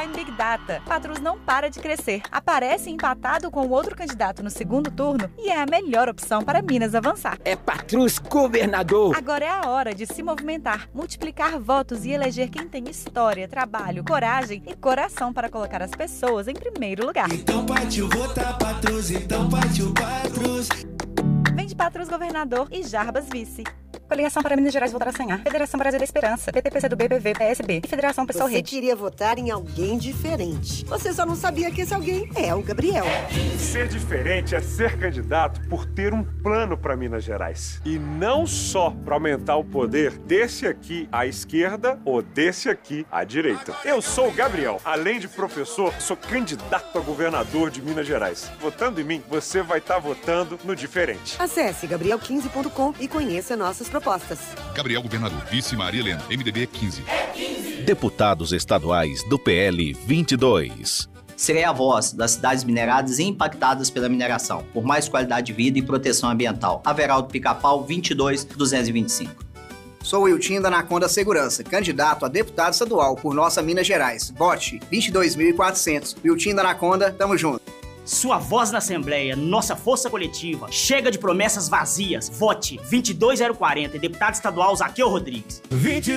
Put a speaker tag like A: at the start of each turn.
A: em Big Data. Patrus não para de crescer. Aparece empatado com o outro candidato no segundo turno e é a melhor opção para Minas avançar.
B: É Patrus governador!
A: Agora é a hora de se movimentar, multiplicar votos e eleger quem tem história, trabalho, coragem e coração para colocar as pessoas em primeiro lugar.
C: Então partiu votar Patrus, então partiu Patrus.
A: Vem de Patrus governador e Jarbas vice. Coligação para Minas Gerais votar sem ar. Federação Brasil da Esperança. PT, PCdoB, PV, PSB. E Federação Pessoal Rede.
D: Você queria votar em alguém diferente. Você só não sabia que esse alguém é o Gabriel.
E: Ser diferente é ser candidato por ter um plano para Minas Gerais. E não só para aumentar o poder desse aqui à esquerda ou desse aqui à direita. Eu sou o Gabriel. Além de professor, sou candidato a governador de Minas Gerais. Votando em mim, você vai estar votando no diferente.
D: Acesse gabriel15.com e conheça nossas propostas.
F: Gabriel Governador, vice Maria Helena, MDB 15.
G: Deputados estaduais do PL 22.
H: Serei a voz das cidades mineradas e impactadas pela mineração, por mais qualidade de vida e proteção ambiental. Averaldo Pica-Pau 22.225.
I: Sou Wiltinho da Anaconda Segurança, candidato a deputado estadual por nossa Minas Gerais. Vote 22.400. Wiltinho da Anaconda, tamo junto.
J: Sua voz na Assembleia, nossa força coletiva. Chega de promessas vazias. Vote 22040, deputado estadual Zaqueu Rodrigues.